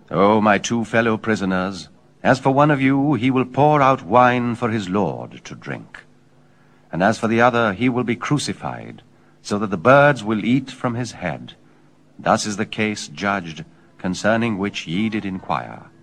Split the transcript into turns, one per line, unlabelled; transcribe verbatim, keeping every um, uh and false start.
O my two fellow prisoners, as for one of you, he will pour out wine for his Lord to drink. And as for the other, he will be crucified, so that the birds will eat from his head. Thus is the case judged, concerning which ye did inquire.